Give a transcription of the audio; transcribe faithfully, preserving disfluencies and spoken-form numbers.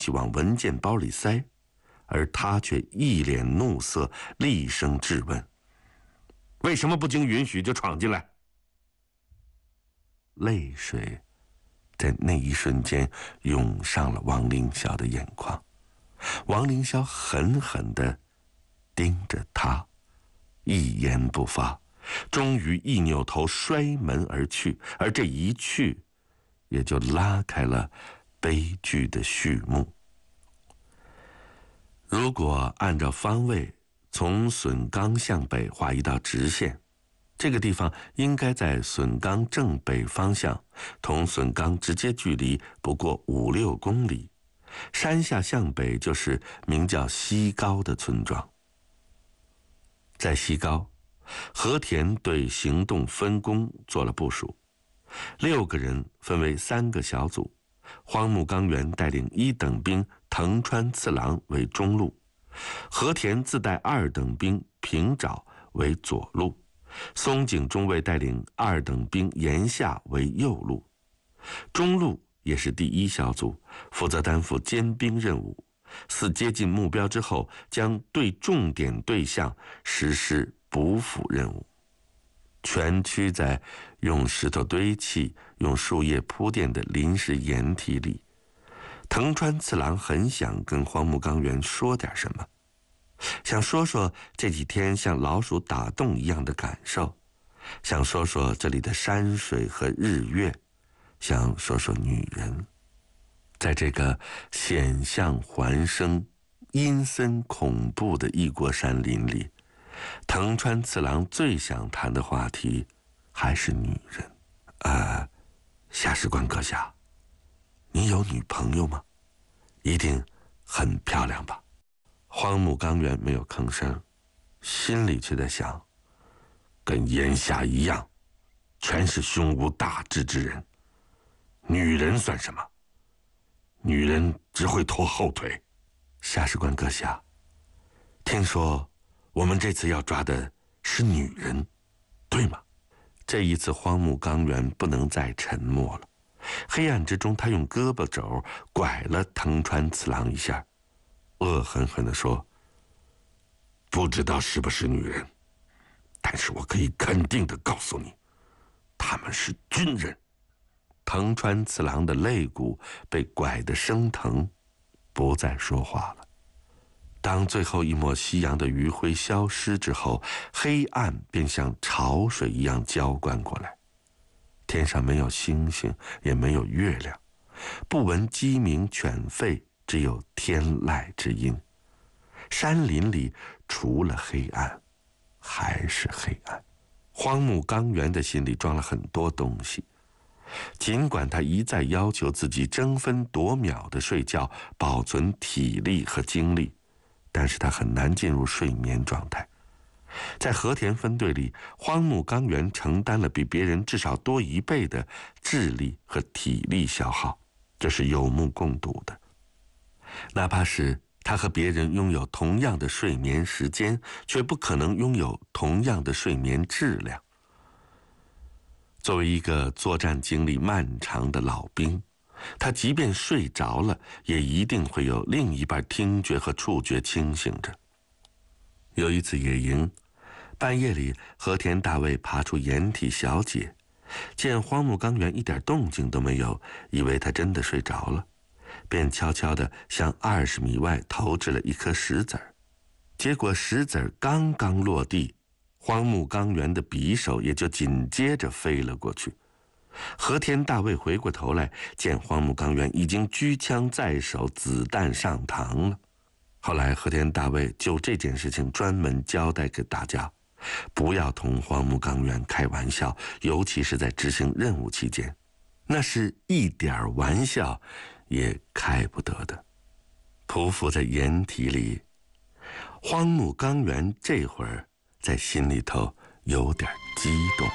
往文件包里塞，而他却一脸怒色，厉声质问：“为什么不经允许就闯进来？”泪水在那一瞬间涌上了王凌霄的眼眶。王凌霄狠狠地盯着他，一言不发，终于一扭头摔门而去，而这一去也就拉开了悲剧的序幕。如果按照方位从笋冈向北画一道直线，这个地方应该在笋冈正北方向，同笋冈直接距离不过五六公里。山下向北就是名叫西高的村庄。在西高，和田对行动分工做了部署，六个人分为三个小组，荒木纲原带领一等兵藤川次郎为中路，和田自带二等兵平沼为左路，松井中尉带领二等兵岩下为右路。中路也是第一小组，负责担负尖兵任务，似接近目标之后，将对重点对象实施补辅任务。全区在用石头堆砌、用树叶铺垫的临时掩体里，藤川次郎很想跟荒木纲原说点什么，想说说这几天像老鼠打洞一样的感受，想说说这里的山水和日月，想说说女人。在这个险象环生、阴森恐怖的异国山林里，藤川次郎最想谈的话题还是女人。呃，下士官阁下，你有女朋友吗？一定很漂亮吧？荒木纲原没有吭声，心里却在想，跟岩下一样，全是胸无大志之人。女人算什么？女人只会拖后腿。下士官阁下，听说我们这次要抓的是女人，对吗？这一次荒木纲原不能再沉默了。黑暗之中，他用胳膊肘拐了藤川次郎一下，恶狠狠地说：“不知道是不是女人，但是我可以肯定地告诉你，他们是军人。”藤川次郎的肋骨被拐得生疼，不再说话了。当最后一抹夕阳的余晖消失之后，黑暗便像潮水一样浇灌过来。天上没有星星，也没有月亮，不闻鸡鸣犬吠，只有天籁之音。山林里除了黑暗，还是黑暗。荒木纲原的心里装了很多东西，尽管他一再要求自己争分夺秒地睡觉，保存体力和精力，但是他很难进入睡眠状态。在和田分队里，荒木纲原承担了比别人至少多一倍的智力和体力消耗，这是有目共睹的。哪怕是他和别人拥有同样的睡眠时间，却不可能拥有同样的睡眠质量。作为一个作战经历漫长的老兵，他即便睡着了，也一定会有另一半听觉和触觉清醒着。有一次野营，半夜里和田大尉爬出掩体小解，见荒木纲原一点动静都没有，以为他真的睡着了，便悄悄地向二十米外投掷了一颗石子儿。结果石子儿刚刚落地，荒木纲原的匕首也就紧接着飞了过去。和田大尉回过头来，见荒木纲原已经举枪在手，子弹上膛了。后来和田大尉就这件事情专门交代给大家，不要同荒木纲原开玩笑，尤其是在执行任务期间，那是一点玩笑也开不得的。匍匐在掩体里，荒木纲原这会儿在心里头有点激动。